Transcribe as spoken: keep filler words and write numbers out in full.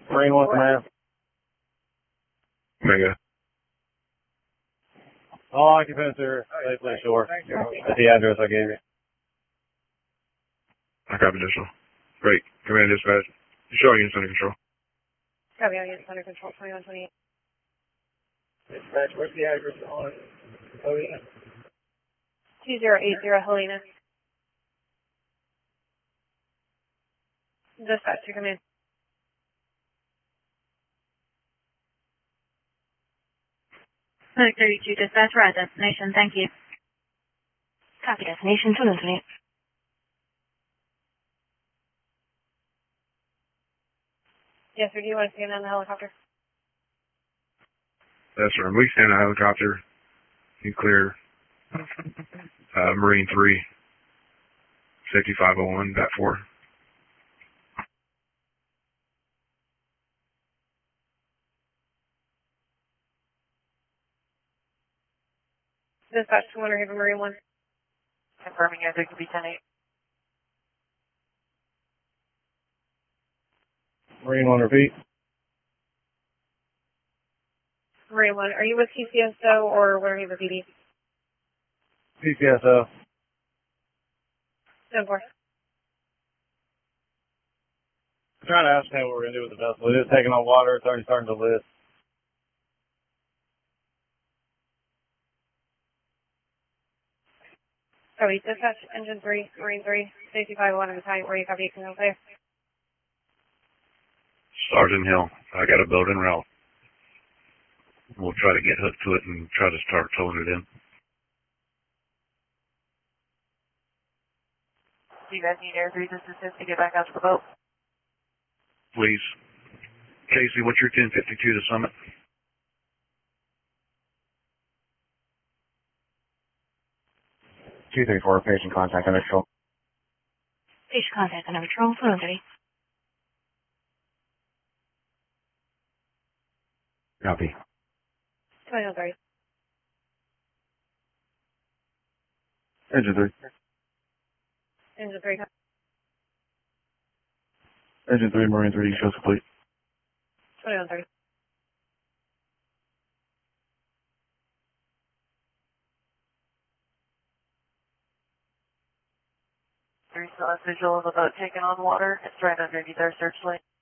Marine one command. Mega. All occupants are safely ashore at the address I gave you. I copy additional. Great. Command dispatch. Showing units under control. Copy, all units under control, twenty-one twenty-eight. Dispatch, where's the address on Helena? two zero eight zero Helena. Dispatch to command. Clinic thirty-two, dispatch, right destination, thank you. Copy destination, twenty-one twenty-eight. Yes, sir, do you want to stand on the helicopter? Yes, sir. We stand a helicopter. You clear uh, Marine three, safety five oh one, bat four. Dispatch to Winter Haven Marine one. Confirming as it can be ten eight. Marine one, repeat. Marine one, are you with T C S O or Winter Haven P D? P C S O. ten four. I'm trying to ascertain what we're going to do with the vessel. It is taking on water. It's already starting to lift. Copy, dispatch, engine three, Marine three, safety five oh one, battalion, where you copy, can you clear? Sergeant Hill, I got a boat en route. We'll try to get hooked to it and try to start towing it in. Do you guys need air three's assistance to get back out to the boat? Please. Casey, what's your ten fifty-two to Summit? two thirty-four, patient contact under control. Patient contact under control, twenty-one thirty. Copy. twenty-one thirty. Engine three. Engine three, Engine three, Marine three, shows complete. twenty-one thirty. There is still a visual of a boat taking on water. It's right underneath our searchlight.